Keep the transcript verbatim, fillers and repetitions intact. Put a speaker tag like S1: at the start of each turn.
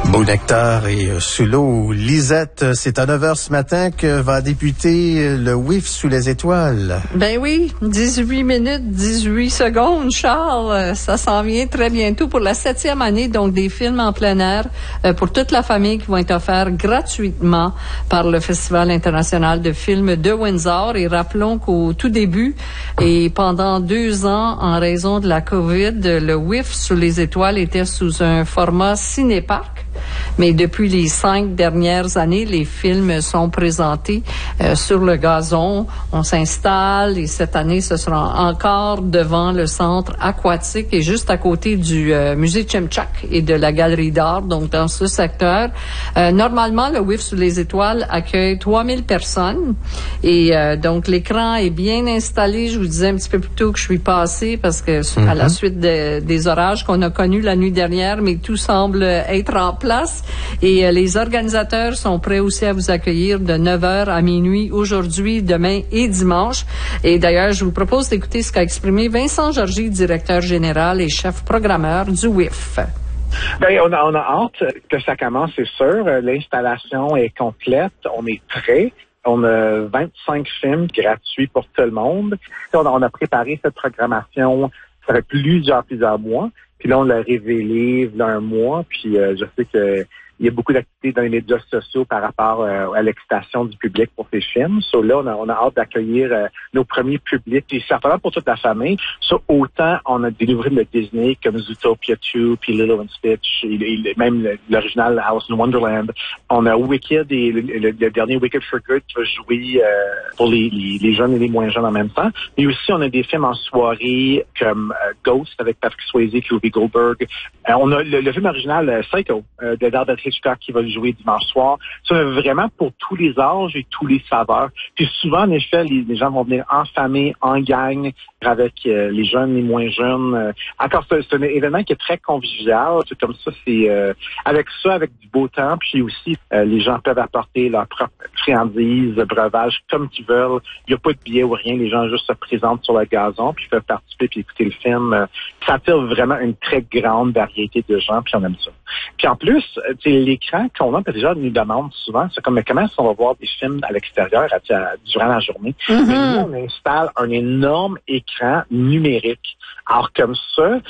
S1: Beau nectar et sous l'eau. Lisette, c'est à neuf heures ce matin que va débuter le W I F sous les étoiles.
S2: Ben oui, dix-huit minutes, dix-huit secondes, Charles. Ça s'en vient très bientôt pour la septième année, donc des films en plein air euh, pour toute la famille qui vont être offerts gratuitement par le Festival international de films de Windsor. Et rappelons qu'au tout début et pendant deux ans, en raison de la COVID, le W I F sous les étoiles était sous un format cinéparc. Mais depuis les cinq dernières années, les films sont présentés euh, sur le gazon. On s'installe et cette année, ce sera encore devant le centre aquatique et juste à côté du euh, musée Chimchak et de la galerie d'art, donc dans ce secteur. Euh, normalement, le W I F sous les étoiles accueille trois mille personnes et euh, donc l'écran est bien installé. Je vous disais un petit peu plus tôt que je suis passée parce que mm-hmm. à la suite de, des orages qu'on a connus la nuit dernière, mais tout semble être en place. Et euh, les organisateurs sont prêts aussi à vous accueillir de neuf heures à minuit aujourd'hui, demain et dimanche. Et d'ailleurs, je vous propose d'écouter ce qu'a exprimé Vincent Georgie, directeur général et chef programmeur du W I F.
S3: Ben, on a, on a hâte que ça commence, c'est sûr. L'installation est complète. On est prêt. On a vingt-cinq films gratuits pour tout le monde. On a, on a préparé cette programmation ça fait plusieurs, plusieurs mois. Puis là, on l'a révélé il y a un mois. Puis euh, je sais que il y a beaucoup d'activités dans les médias sociaux par rapport euh, à l'excitation du public pour ces films. So là, on a, on a hâte d'accueillir euh, nos premiers publics. Et certainement pour toute la famille. So, autant on a des nouveaux films de Disney comme Zootopia deux, puis Lilo and Stitch, et, et même l'original Alice in Wonderland. On a Wicked et le, le, le dernier Wicked for Good qui va jouer euh, pour les, les, les jeunes et les moins jeunes en même temps. Mais aussi, on a des films en soirée comme euh, Ghost avec Patrick Swayze et Whoopi Goldberg. Euh, on a le, le film original euh, Psycho euh, de David Hitchcock qui va le jouer dimanche soir. C'est vraiment pour tous les âges et tous les saveurs. Puis souvent, en effet, les, les gens vont venir en famille, en gang, avec euh, les jeunes, les moins jeunes. Euh, encore, c'est, c'est un événement qui est très convivial. C'est comme ça, c'est euh, avec ça, avec du beau temps. Puis aussi, euh, les gens peuvent apporter leurs propres friandises, breuvages, comme qu'ils veulent. Il n'y a pas de billets ou rien. Les gens juste se présentent sur le gazon, puis peuvent participer puis écouter le film. Euh, ça attire vraiment une très grande variété de gens, puis on aime ça. Puis en plus, tu sais, l'écran qu'on a, parce que les gens nous demandent souvent, c'est comme, mais comment est-ce qu'on va voir des films à l'extérieur à, à, durant la journée? Mm-hmm. Mais nous, on installe un énorme écran numérique. Alors comme ça,